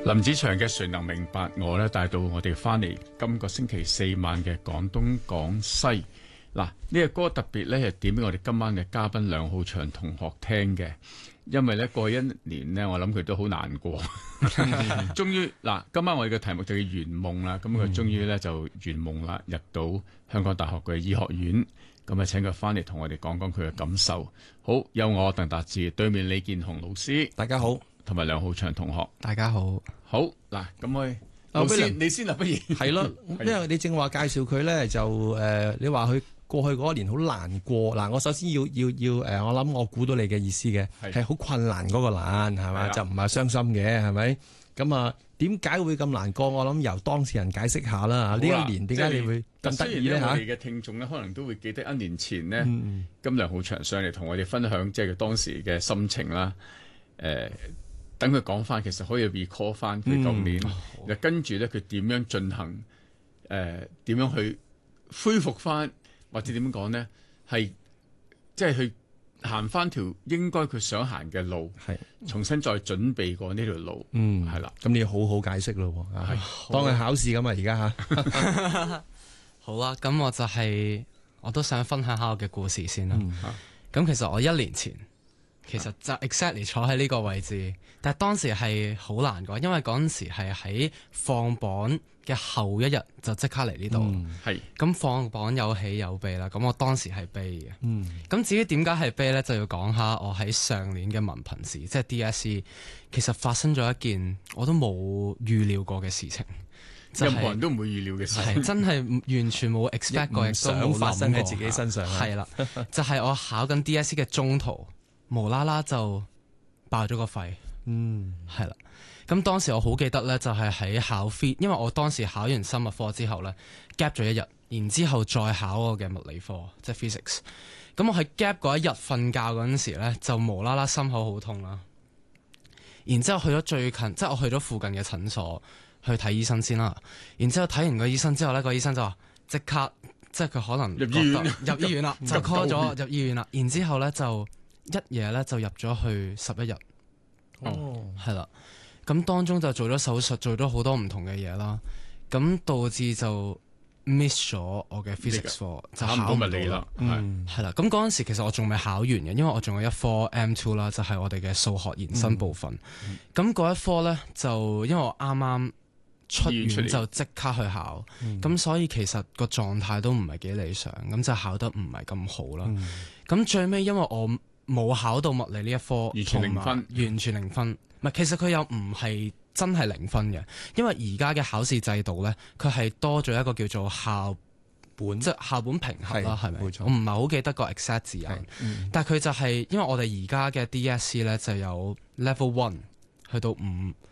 林子祥嘅誰能明白我咧，帶到我哋翻嚟今個星期四晚嘅廣東廣西。嗱，呢個歌特別咧係點俾我哋今晚嘅嘉賓梁浩祥同學聽嘅，因為咧過去一年呢，我諗佢都好難過。終於嗱，今晚我哋嘅題目就叫圓夢啦，咁佢終於咧就圓夢啦，入到香港大學嘅醫學院，咁啊請佢翻嚟同我哋講講佢嘅感受。好，有我鄧達智，對面李健雄老師， 大家好， 同埋梁浩祥同學， 大家好。 好嗱，咁我老師你先啦，不如係咯，因為你正話介紹佢咧，就你話佢過去嗰一年好難過嗱，我首先要我諗我估到你嘅意思嘅，係好困難嗰個難係嘛，就唔係傷心嘅係咪？咁啊，點解會咁難過？我諗由當事人解釋下啦。呢一年點解你會咁得意咧嚇？ 我哋嘅聽眾咧，可能都會記得一年前呢，咁梁浩祥上嚟同我哋分享即係佢當時嘅心情啦。等佢講翻，其實可以 recall 翻佢舊年，跟住咧佢點樣進行，點樣去恢復翻，或者點樣講呢？係即係去行翻條應該佢想行嘅路，係重新再準備過呢條路，係啦。 咁你要好好解釋咯，當佢考試咁啊！而家嚇， 好啦，咁我就我都想分享下我嘅故事先啦。咁其實我一年前。其實就 exactly 坐喺呢個位置，但係當時係好難過，因為嗰陣時係喺放榜嘅後一日就即刻嚟呢度。係咁放榜有喜有悲啦，咁我當時係悲嘅。咁至於點解係悲呢？就要講下我喺上年嘅文憑試，即係 DSE， 其實發生咗一件我都冇預料過嘅事情。 任何人都唔會預料嘅事， 係真係完全冇 expect 過，亦都冇發生喺自己身上。 係啦，就係我考緊 DSE 嘅中途。無啦啦就爆咗個肺，係啦。咁當時我好記得呢，就係喺考 fit，因為我當時考完生物科之後呢 gap 咗一日，然之後再考我嘅物理科，即係 physics。咁我喺 gap 嗰一日瞓覺嗰陣時呢，就無啦啦心口好痛啦。然之後去咗最近，即係我去咗附近嘅診所去睇醫生先啦。然之後睇完個醫生之後呢，個醫生就話即刻，即係佢可能入醫院啦，就 call 咗入醫院啦。然之後呢就。一夜咧就入咗去11日，係啦，咁當中就做咗手術，做咗好多唔同嘅嘢啦，咁導致就 miss 咗我嘅 physics 課，就考唔到物理啦，係啦，咁嗰陣時其實我仲未考完嘅，因為我仲有一科 M2 啦，就係我哋嘅數學延伸部分，咁嗰一科咧就因為我啱啱出院就即刻去考，咁所以其實個狀態都唔係幾理想，咁就考得唔係咁好啦，咁最尾因為我冇考到物理呢一科，完全零分，完全零分。唔係，其實佢又唔係真係零分嘅，因為而家嘅考試制度咧，佢係多咗一個叫做校本，即係校本評核啦，係咪？冇錯。我唔係好記得個 exact 字眼，但係佢就係因為我哋而家嘅 DSE 咧就有 level 1去到5。